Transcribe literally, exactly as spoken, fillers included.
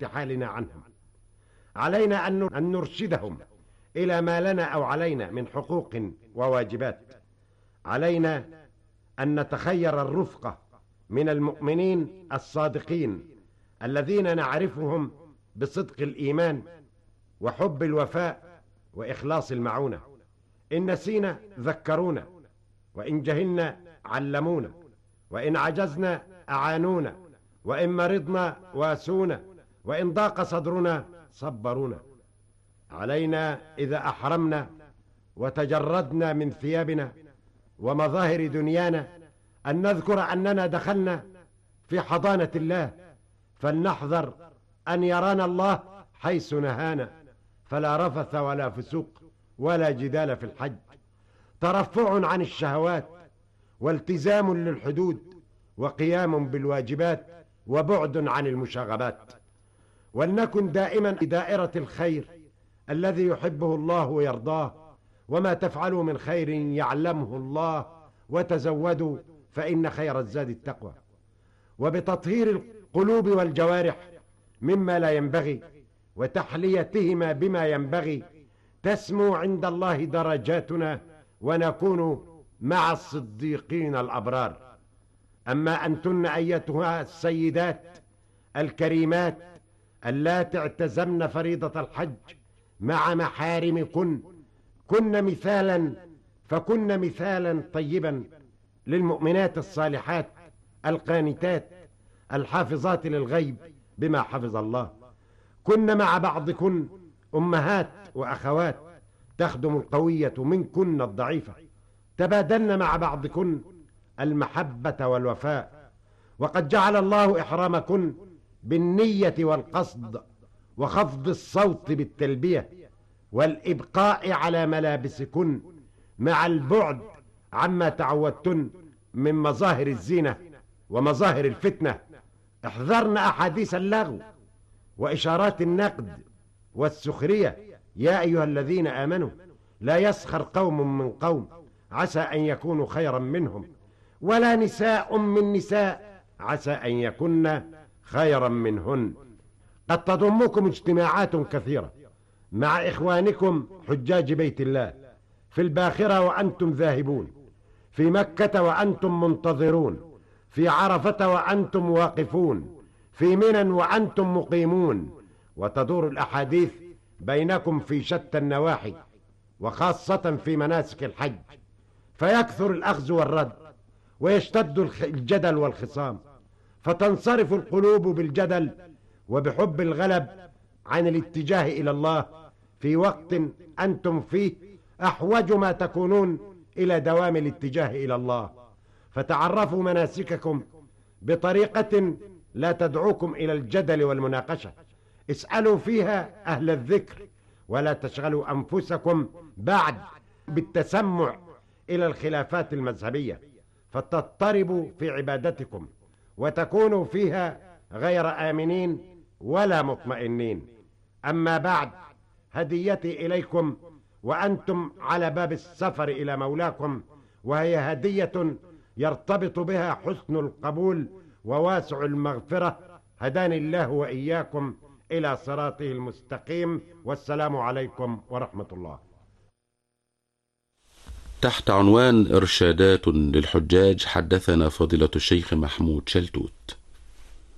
حالنا عنهم. علينا أن نرشدهم إلى ما لنا أو علينا من حقوق وواجبات. علينا أن نتخير الرفقة من المؤمنين الصادقين الذين نعرفهم بصدق الإيمان وحب الوفاء وإخلاص المعونة. إن نسينا ذكرونا، وإن جهلنا علمونا، وإن عجزنا أعانونا، وإن مرضنا واسونا، وإن ضاق صدرنا صبرونا. علينا إذا أحرمنا وتجردنا من ثيابنا ومظاهر دنيانا أن نذكر أننا دخلنا في حضانة الله، فلنحذر أن يرانا الله حيث نهانا، فلا رفث ولا فسوق ولا جدال في الحج. ترفع عن الشهوات والتزام للحدود وقيام بالواجبات وبعد عن المشاغبات. ولنكن دائما في دائرة الخير الذي يحبه الله ويرضاه، وما تفعلوا من خير يعلمه الله، وتزودوا فإن خير الزاد التقوى. وبتطهير القلوب والجوارح مما لا ينبغي وتحليتهما بما ينبغي تسمو عند الله درجاتنا، ونكون مع الصديقين الأبرار. أما أنتن أيتها السيدات الكريمات اللاتي اعتزمن فريضة الحج مع محارمكن، كن مثالا فكن مثالا طيبا للمؤمنات الصالحات القانتات الحافظات للغيب بما حفظ الله. كن مع بعضكن أمهات وأخوات تخدم القوية منكن الضعيفة، تبادلن مع بعضكن المحبة والوفاء. وقد جعل الله إحرامكن بالنية والقصد وخفض الصوت بالتلبية والإبقاء على ملابسكن مع البعد عما تعودتن من مظاهر الزينة ومظاهر الفتنة. احذرن أحاديث اللغو وإشارات النقد والسخرية. يا أيها الذين آمنوا لا يسخر قوم من قوم عسى أن يكونوا خيرا منهم، ولا نساء من نساء عسى أن يكن خيرا منهن. قد تضمكم اجتماعات كثيرة مع إخوانكم حجاج بيت الله في الباخرة وأنتم ذاهبون، في مكة وأنتم منتظرون، في عرفة وأنتم واقفون، في منى وأنتم مقيمون. وتدور الأحاديث بينكم في شتى النواحي، وخاصة في مناسك الحج، فيكثر الأخذ والرد ويشتد الجدل والخصام، فتنصرف القلوب بالجدل وبحب الغلب عن الاتجاه إلى الله في وقت أنتم فيه أحوج ما تكونون إلى دوام الاتجاه إلى الله. فتعرفوا مناسككم بطريقة لا تدعوكم إلى الجدل والمناقشة. اسألوا فيها أهل الذكر، ولا تشغلوا أنفسكم بعد بالتسمع إلى الخلافات المذهبية، فتضطربوا في عبادتكم وتكونوا فيها غير آمنين ولا مطمئنين. أما بعد، هديتي إليكم وأنتم على باب السفر إلى مولاكم، وهي هدية يرتبط بها حسن القبول وواسع المغفرة. هداني الله وإياكم إلى صراطه المستقيم، والسلام عليكم ورحمة الله. تحت عنوان إرشادات للحجاج حدثنا فضيلة الشيخ محمود شلتوت.